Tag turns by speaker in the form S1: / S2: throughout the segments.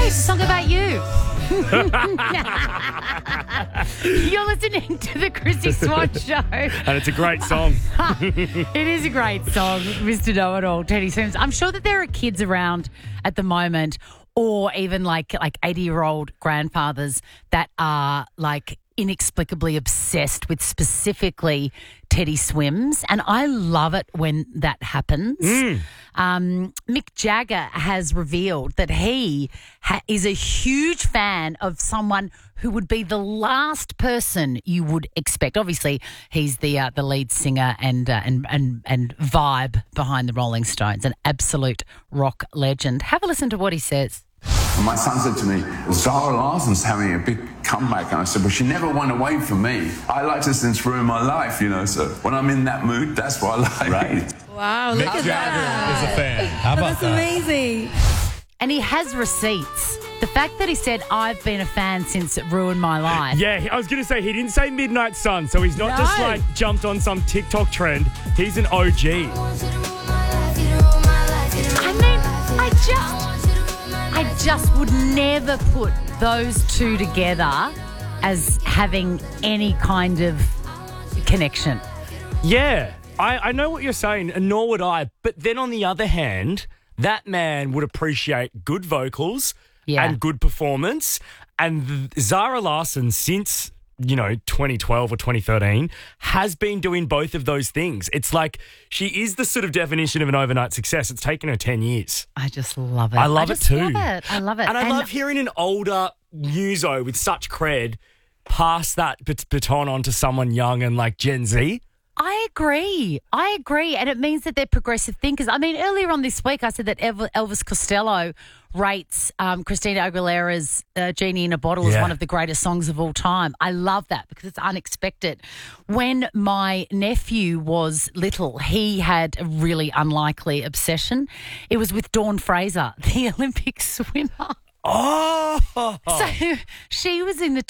S1: it's a song about you. You're listening to the Chrissy Swan Show.
S2: And it's a great song.
S1: It is a great song, Mr. Know-It-All, Teddy Swims. I'm sure that there are kids around at the moment, or even like 80-year-old grandfathers that are like inexplicably obsessed with specifically Teddy Swims, and I love it when that happens. Mick Jagger has revealed that he is a huge fan of someone who would be the last person you would expect. Obviously, he's the lead singer and vibe behind the Rolling Stones, an absolute rock legend. Have a listen to what he says.
S3: And my son said to me, Zara Larsson's having a big comeback. And I said, well, she never went away from me. I liked her since Ruin My Life, you know, so when I'm in that mood, that's what I like.
S4: Right.
S5: Wow, look at that.
S4: Is a fan. How about
S5: That's amazing.
S1: And he has receipts. The fact that he said, I've been a fan since it ruined my life.
S2: Yeah, I was going to say, he didn't say Midnight Sun, so he's not
S1: No.
S2: just like jumped on some TikTok trend. He's an OG.
S1: I mean, I just would never put those two together as having any kind of connection.
S2: Yeah, I know what you're saying, and nor would I. But then on the other hand, that man would appreciate good vocals and good performance. And Zara Larsson, since 2012 or 2013, has been doing both of those things. It's like she is the sort of definition of an overnight success. It's taken her 10 years.
S1: I just love it.
S2: I love it too.
S1: I love it.
S2: And I love hearing an older muso with such cred pass that baton on to someone young and like Gen Z.
S1: I agree. And it means that they're progressive thinkers. I mean, earlier on this week, I said that Elvis Costello rates Christina Aguilera's Genie in a Bottle as one of the greatest songs of all time. I love that because it's unexpected. When my nephew was little, he had a really unlikely obsession. It was with Dawn Fraser, the Olympic swimmer.
S2: Oh!
S1: So she was in the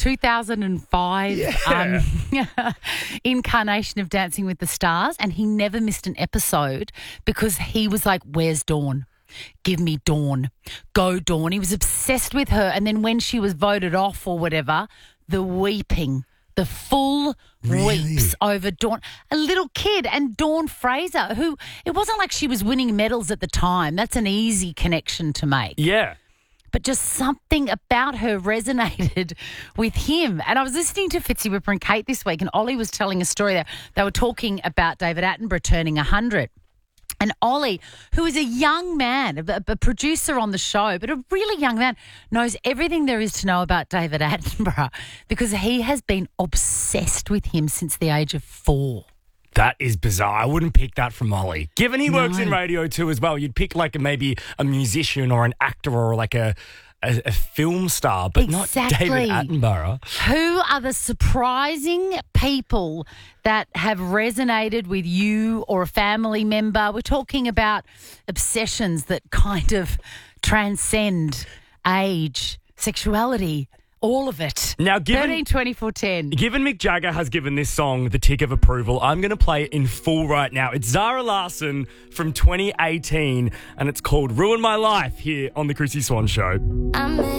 S1: 2005 incarnation of Dancing with the Stars, and he never missed an episode because he was like, where's Dawn? Give me Dawn. Go Dawn. He was obsessed with her. And then when she was voted off or whatever, the weeping, the full weeps over Dawn. A little kid, and Dawn Fraser, who it wasn't like she was winning medals at the time. That's an easy connection to make.
S2: Yeah.
S1: But just something about her resonated with him. And I was listening to Fitzy Whipper and Kate this week, and Ollie was telling a story there. They were talking about David Attenborough turning 100. And Ollie, who is a young man, a producer on the show, but a really young man, knows everything there is to know about David Attenborough because he has been obsessed with him since the age of 4.
S2: That is bizarre. I wouldn't pick that from Ollie. Given he works in radio too as well, you'd pick like maybe a musician or an actor or like a film star, but not David Attenborough.
S1: Who are the surprising people that have resonated with you or a family member? We're talking about obsessions that kind of transcend age, sexuality, all of it.
S2: Now,
S1: 13, 24, 10.
S2: Given Mick Jagger has given this song the tick of approval, I'm going to play it in full right now. It's Zara Larsson from 2018, and it's called Ruin My Life here on The Chrissy Swan Show.
S6: I